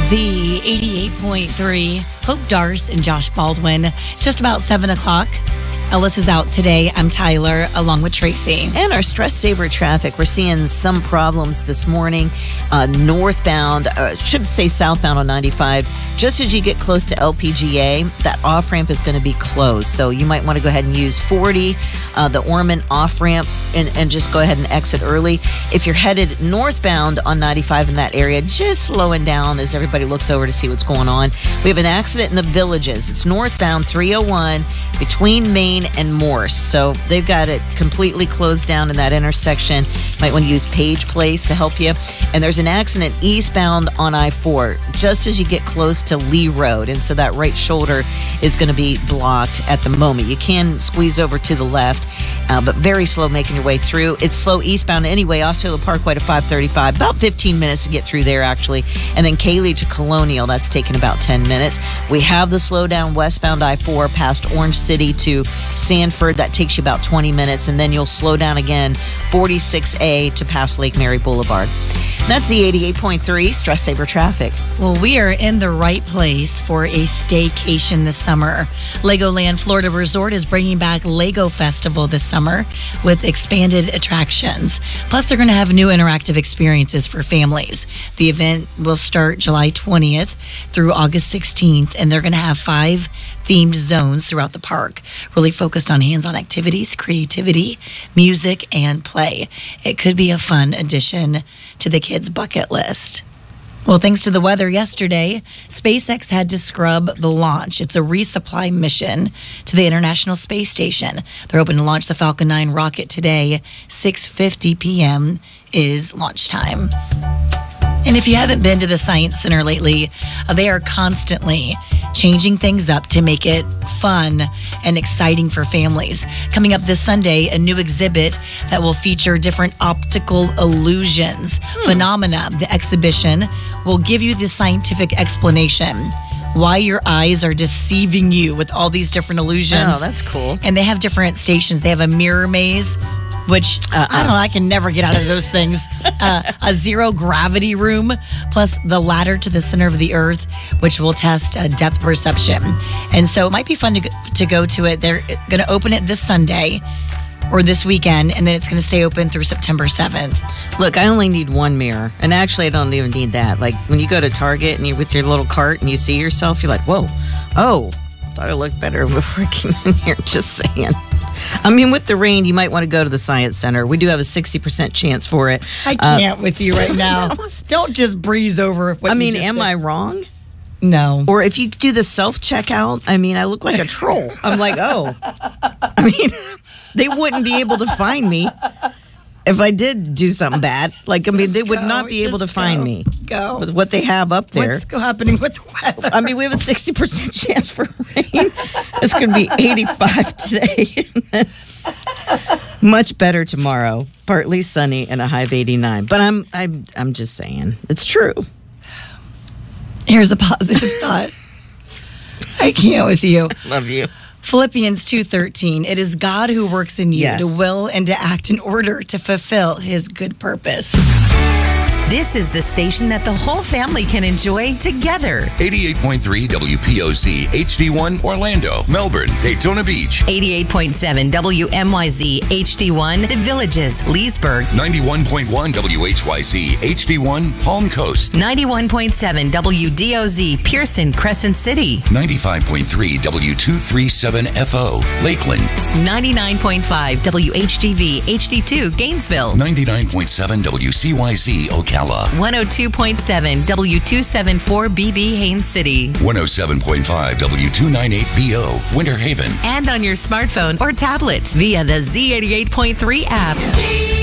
Z88.3, Hope Darce and Josh Baldwin. It's just about 7 o'clock. Ellis is out today. I'm Tyler, along with Tracy. And our Stress Saver traffic, we're seeing some problems this morning. Northbound, should say southbound on 95. Just as you get close to LPGA, that off-ramp is going to be closed. So you might want to go ahead and use 40, the Ormond off-ramp, and just go ahead and exit early. If you're headed northbound on 95 in that area, just slowing down as everybody looks over to see what's going on. We have an accident in the Villages. It's northbound 301 between Maine and Morse. So they've got it completely closed down in that intersection. Might want to use Page Place to help you. And there's an accident eastbound on I-4 just as you get close to Lee Road. And so that right shoulder is going to be blocked at the moment. You can squeeze over to the left, but very slow making your way through. It's slow eastbound anyway. Osceola Parkway to 535. About 15 minutes to get through there, actually. And then Cayley to Colonial. That's taken about 10 minutes. We have the slowdown westbound I-4 past Orange City to Sanford. That takes you about 20 minutes, and then you'll slow down again 46A to past Lake Mary Boulevard. That's the 88.3 Stress Saver traffic. Well, we are in the right place for a staycation this summer. Legoland Florida Resort is bringing back Lego Festival this summer with expanded attractions. Plus, they're going to have new interactive experiences for families. The event will start July 20th through August 16th, and they're going to have 5 themed zones throughout the park, really focused on hands-on activities, creativity, music, and play. It could be a fun addition to the kids' bucket list. Well, thanks to the weather yesterday, SpaceX had to scrub the launch. It's a resupply mission to the International Space Station. They're hoping to launch the Falcon 9 rocket today. 6:50 p.m. is launch time. And if you haven't been to the Science Center lately, they are constantly changing things up to make it fun and exciting for families. Coming up this Sunday, a new exhibit that will feature different optical illusions. Phenomena, the exhibition, will give you the scientific explanation why your eyes are deceiving you with all these different illusions. Oh, that's cool. And they have different stations. They have a mirror maze, which, I don't know, I can never get out of those things. A zero gravity room, plus the ladder to the center of the earth, which will test depth perception. And so it might be fun to go to it. They're going to open it this Sunday or this weekend, and then it's going to stay open through September 7th. Look, I only need one mirror. And actually, I don't even need that. Like, when you go to Target and you're with your little cart and you see yourself, you're like, whoa, oh, thought I looked better before I came in here. Just saying. I mean, with the rain, you might want to go to the Science Center. We do have a 60% chance for it. I can't with you right now. Don't just breeze over what you just am said. I wrong? No. Or if you do the self-checkout, I mean, I look like a troll. I'm like, oh. I mean, they wouldn't be able to find me if I did do something bad. Like, I mean, they would not be able to find me. Go. With what they have up there. What's happening with the weather? I mean, we have a 60% chance for rain. It's going to be 85 today. Much better tomorrow. Partly sunny and a high of 89. But I'm just saying, it's true. Here's a positive thought. I can't with you. Love you. Philippians 2:13. It is God who works in you Yes. to will and to act in order to fulfill his good purpose. This is the station that the whole family can enjoy together. 88.3 WPOZ, HD1, Orlando, Melbourne, Daytona Beach. 88.7 WMYZ, HD1, The Villages, Leesburg. 91.1 WHYZ, HD1, Palm Coast. 91.7 WDOZ, Pearson, Crescent City. 95.3 W237FO, Lakeland. 99.5 WHGV, HD2, Gainesville. 99.7 WCYZ, Ocala. 102.7 W274BB, Haines City. 107.5 W298BO, Winter Haven. And on your smartphone or tablet via the Z88.3 app.